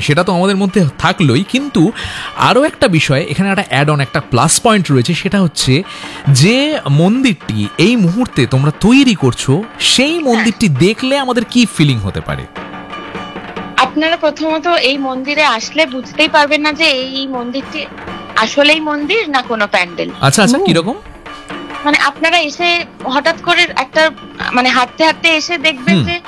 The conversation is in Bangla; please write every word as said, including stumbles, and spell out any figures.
সেটা তো আমাদের মধ্যে থাকলোই, কিন্তু আরও একটা বিষয় এখানে একটা অ্যাড অন, একটা প্লাস পয়েন্ট রয়েছে, সেটা হচ্ছে যে মন্দিরটি এই মুহূর্তে তোমরা তৈরি করছো, সেই মন্দিরটি দেখলে আমাদের কি ফিলিং হতে পারে? আপনারা প্রথমত এই মন্দিরে আসলে বুঝতেই পারবেন না যে এই মন্দিরটি আসলেই মন্দির না কোনো প্যান্ডেল। আচ্ছা আচ্ছা, কিরকম? মানে আপনারা এসে হঠাৎ করে একটা মানে হাঁটতে হাঁটতে এসে দেখবেন যে